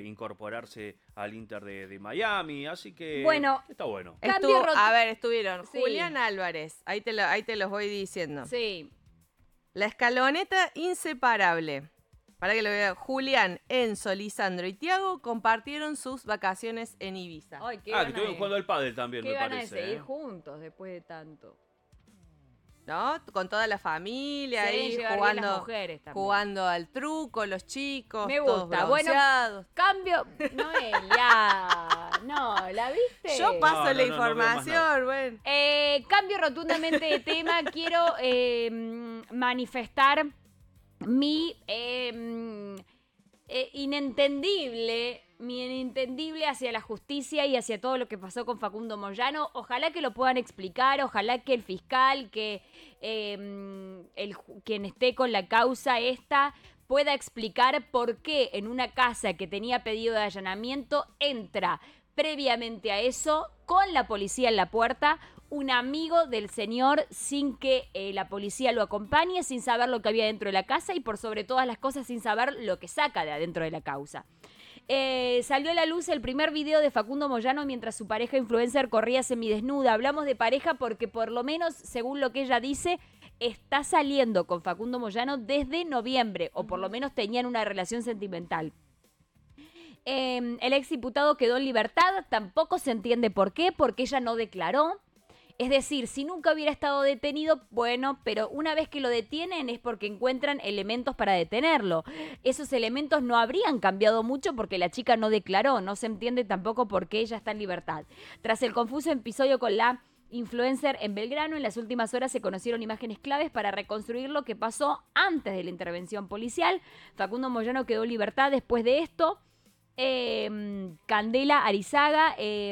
incorporarse al Inter de Miami, así que bueno, está bueno. Estuvieron Sí. Julián Álvarez, ahí te los voy diciendo. Sí. La escaloneta inseparable. Para que lo vea, Julián, Enzo, Lisandro y Tiago compartieron sus vacaciones en Ibiza. Ay, qué Que ganas estuvieron jugando al pádel también, qué me ganas parece. de seguir juntos después de tanto. ¿No? Con toda la familia Se deben ahí llevar bien las mujeres también. jugando al truco, los chicos, Me todos gusta. Bueno, bronceados. cambio. Noelia. No, ¿la viste? Yo paso No, la no, no veo más información, bueno. Cambio rotundamente de tema. Quiero manifestar mi inentendible hacia la justicia y hacia todo lo que pasó con Facundo Moyano. Ojalá que lo puedan explicar, ojalá que el fiscal, que quien esté con la causa esta, pueda explicar por qué en una casa que tenía pedido de allanamiento entra previamente a eso, con la policía en la puerta, un amigo del señor sin que la policía lo acompañe, sin saber lo que había dentro de la casa y por sobre todas las cosas sin saber lo que saca de adentro de la causa. Salió a la luz el primer video de Facundo Moyano mientras su pareja influencer corría semidesnuda. Hablamos de pareja porque por lo menos, según lo que ella dice, está saliendo con Facundo Moyano desde noviembre, o por lo menos tenían una relación sentimental. El exdiputado quedó en libertad, tampoco se entiende por qué, porque ella no declaró. Es decir, si nunca hubiera estado detenido, bueno, pero una vez que lo detienen es porque encuentran elementos para detenerlo. Esos elementos no habrían cambiado mucho porque la chica no declaró, no se entiende tampoco por qué ella está en libertad. Tras el confuso episodio con la influencer en Belgrano, en las últimas horas se conocieron imágenes claves para reconstruir lo que pasó antes de la intervención policial. Facundo Moyano quedó en libertad después de esto. Candela Arizaga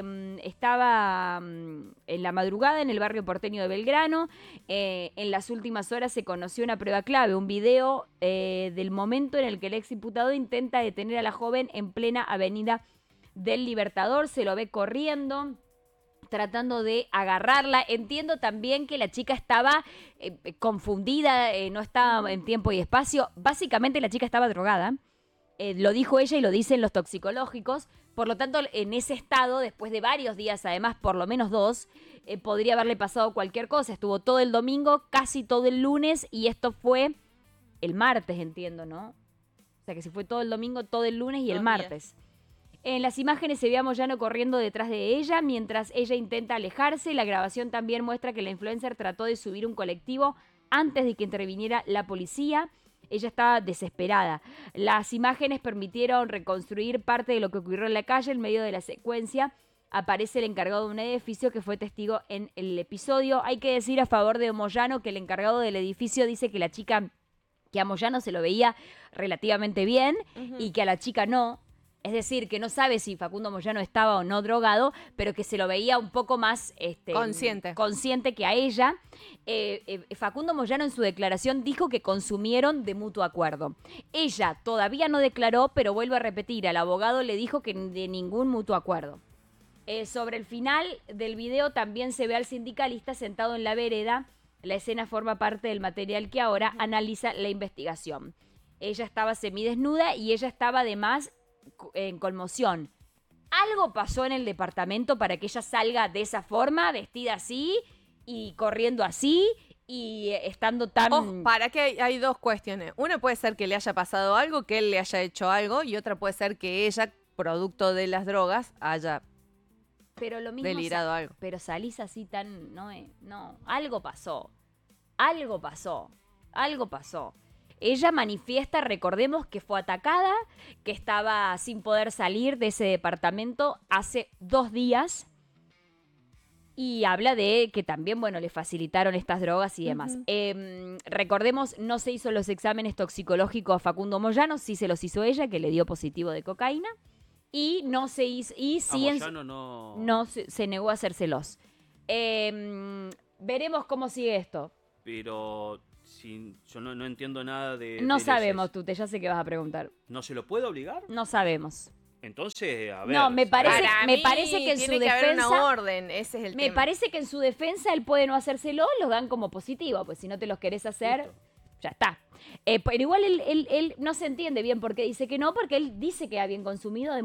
estaba en la madrugada en el barrio porteño de Belgrano. En las últimas horas se conoció una prueba clave, un video del momento en el que el exdiputado intenta detener a la joven en plena avenida del Libertador. Se lo ve corriendo, tratando de agarrarla. Entiendo también que la chica estaba confundida, no estaba en tiempo y espacio. Básicamente la chica estaba drogada. Lo dijo ella y lo dicen los toxicológicos. Por lo tanto, en ese estado, después de varios días, además, por lo menos 2, podría haberle pasado cualquier cosa. Estuvo todo el domingo, casi todo el lunes, y esto fue el martes, entiendo, ¿no? O sea, que se fue todo el domingo, todo el lunes y el martes. En las imágenes se ve a Moyano corriendo detrás de ella mientras ella intenta alejarse. La grabación también muestra que la influencer trató de subir un colectivo antes de que interviniera la policía. Ella estaba desesperada. Las imágenes permitieron reconstruir parte de lo que ocurrió en la calle. En medio de la secuencia aparece el encargado de un edificio que fue testigo en el episodio. Hay que decir a favor de Moyano que el encargado del edificio dice que la chica, que a Moyano se lo veía relativamente bien y que a la chica no. Es decir, que no sabe si Facundo Moyano estaba o no drogado, pero que se lo veía un poco más consciente que a ella. Facundo Moyano en su declaración dijo que consumieron de mutuo acuerdo. Ella todavía no declaró, pero vuelvo a repetir, al abogado le dijo que de ningún mutuo acuerdo. Sobre el final del video también se ve al sindicalista sentado en la vereda. La escena forma parte del material que ahora analiza la investigación. Ella estaba semidesnuda y ella estaba además en conmoción. Algo pasó en el departamento para que ella salga de esa forma, vestida así y corriendo así y estando tan... para que hay dos cuestiones. Una puede ser que le haya pasado algo, que él le haya hecho algo, y otra puede ser que ella, producto de las drogas, haya delirado algo. Pero salís así tan... No, algo pasó. Algo pasó. Ella manifiesta, recordemos, que fue atacada, que estaba sin poder salir de ese departamento hace 2 días. Y habla de que también, bueno, le facilitaron estas drogas y demás. Recordemos, no se hizo los exámenes toxicológicos a Facundo Moyano, sí se los hizo ella, que le dio positivo de cocaína. Y no se hizo... Y sí no se negó a hacérselos. Veremos cómo sigue esto. Pero... yo no entiendo nada de... No de sabemos, leyes. Tute, ya sé que vas a preguntar. ¿No se lo puede obligar? No sabemos. Entonces, a ver... No, me parece que en su tiene que haber defensa... una orden, ese es el tema. Me parece que en su defensa él puede no hacérselo, los dan como positivo, pues si no te los querés hacer, Listo. ya está. Pero igual él no se entiende bien por qué dice que no, porque él dice que habían consumido de